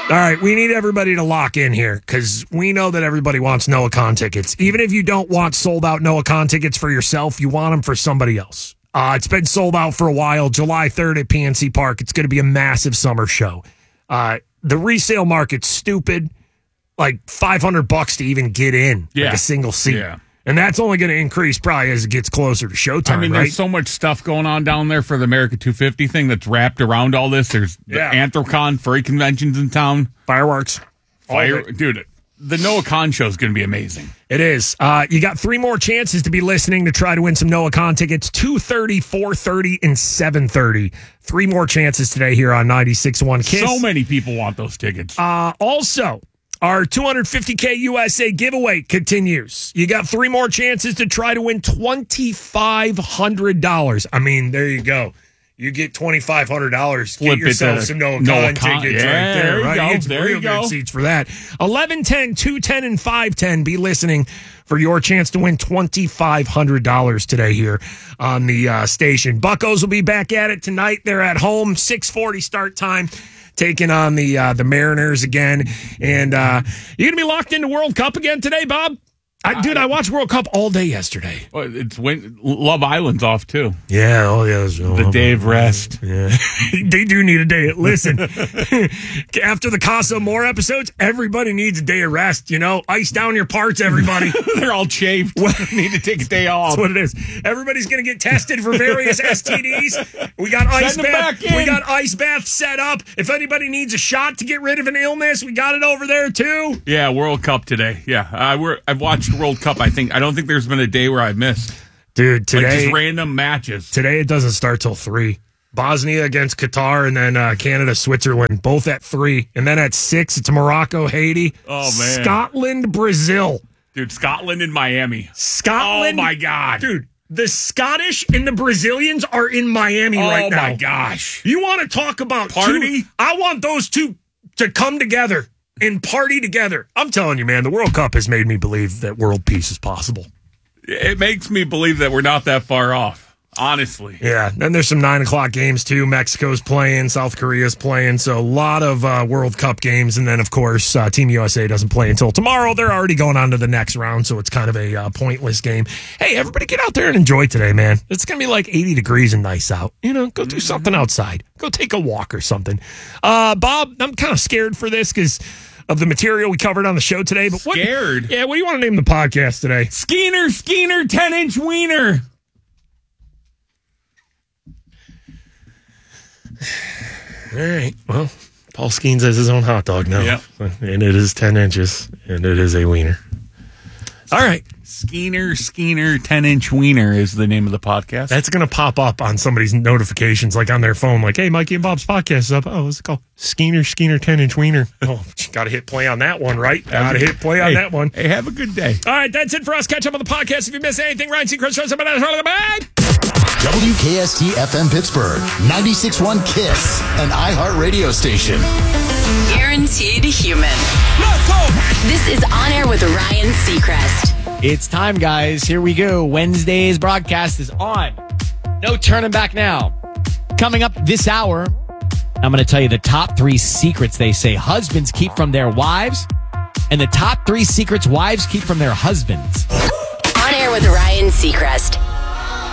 All right, we need everybody to lock in here because we know that everybody wants Noah Khan tickets. Even if you don't want sold-out Noah Khan tickets for yourself, you want them for somebody else. It's been sold out for a while. July 3rd at PNC Park. It's going to be a massive summer show. The resale market's stupid. Like $500 to even get in, like a single seat. Yeah. And that's only going to increase probably as it gets closer to showtime. I mean, there's so much stuff going on down there for the America 250 thing that's wrapped around all this. There's the Anthrocon, furry conventions in town. Fireworks. Dude, the Noah Khan show is going to be amazing. It is. You got 3 more chances to be listening to try to win some Noah Khan tickets, 2:30, 4:30, and 7:30. 3 more chances today here on 96.1 KISS. So many people want those tickets. Also, our $250K USA giveaway continues. You got 3 more chances to try to win $2,500. I mean, there you go. You get $2,500. Get yourself some Noah Khan tickets right there. Right? You get some real good seats for that. 11:10, 2:10, and 5:10. Be listening for your chance to win $2,500 today here on the station. Buccos will be back at it tonight. They're at home, 6:40 start time. Taking on the Mariners again. And you going to be locked into World Cup again today, Bob? I watched World Cup all day yesterday. Well, Love Island's off, too. Yeah, the day of rest. Yeah. They do need a day. Listen, after the Casa Amor episodes, everybody needs a day of rest, Ice down your parts, everybody. They're all chafed. Need to take a day off. That's what it is. Everybody's going to get tested for various STDs. We got ice bath. We got ice baths set up. If anybody needs a shot to get rid of an illness, we got it over there, too. Yeah, World Cup today. Yeah, I've watched World Cup. I don't think there's been a day where I've missed. Dude, today just random matches. Today it doesn't start till 3. Bosnia against Qatar, and then Canada, Switzerland, both at 3, and then at 6 it's Morocco, Haiti. Oh man, Scotland, Brazil. Dude, Scotland and Miami. Scotland. Oh my God, dude. The Scottish and the Brazilians are in Miami right now. Oh my gosh, you want to talk about party? I want those two to come together and party together. I'm telling you, man, the World Cup has made me believe that world peace is possible. It makes me believe that we're not that far off, honestly. Yeah, then there's some 9 o'clock games, too. Mexico's playing, South Korea's playing, so a lot of World Cup games. And then, of course, Team USA doesn't play until tomorrow. They're already going on to the next round, so it's kind of a pointless game. Hey, everybody get out there and enjoy today, man. It's going to be like 80 degrees and nice out. Go do something outside. Go take a walk or something. Bob, I'm kind of scared for this because of the material we covered on the show today. But scared? Yeah, what do you want to name the podcast today? Skeener, 10-inch wiener. All right. Well, Paul Skeens has his own hot dog now. Yep. And it is 10 inches, and it is a wiener. All right. Skeener, 10-inch wiener is the name of the podcast. That's going to pop up on somebody's notifications, like on their phone, like, hey, Mikey and Bob's podcast is up. Oh, what's it called? Skeener, 10-inch wiener. Oh, got to hit play on that one, right? Got to hit play on that one. Hey, have a good day. All right, that's it for us. Catch up on the podcast. If you miss anything, Ryan Seacrest, bye. WKST FM Pittsburgh, 96.1 KISS, an iHeart radio station. Guaranteed human. Let's go! This is On Air with Ryan Seacrest. It's time, guys. Here we go. Wednesday's broadcast is on. No turning back now. Coming up this hour, I'm going to tell you the top 3 secrets they say husbands keep from their wives and the top 3 secrets wives keep from their husbands. On Air with Ryan Seacrest.